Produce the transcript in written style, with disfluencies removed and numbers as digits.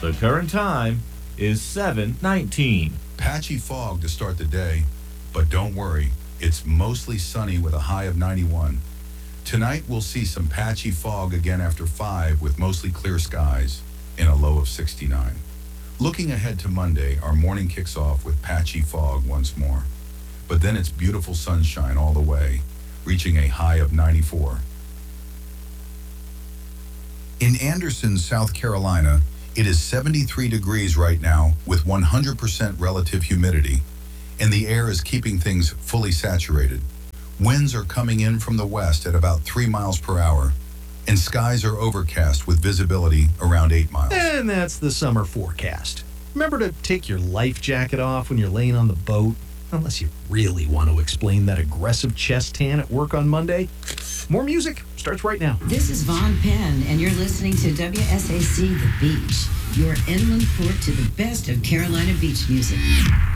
The current time is 7:19. Patchy fog to start the day, but don't worry, it's mostly sunny with a high of 91. Tonight we'll see some patchy fog again after 5 with mostly clear skies and a low of 69. Looking ahead to Monday, our morning kicks off with patchy fog once more. But then it's beautiful sunshine all the way, reaching a high of 94. In Anderson, South Carolina, it is 73 degrees right now with 100% relative humidity, and the air is keeping things fully saturated. Winds are coming in from the west at about 3 miles per hour, and skies are overcast with visibility around 8 miles. And that's the summer forecast. Remember to take your life jacket off when you're laying on the boat, unless you really want to explain that aggressive chest tan at work on Monday. More music starts right now. This is Von Penn, and you're listening to WSAC The Beach, your inland port to the best of Carolina beach music.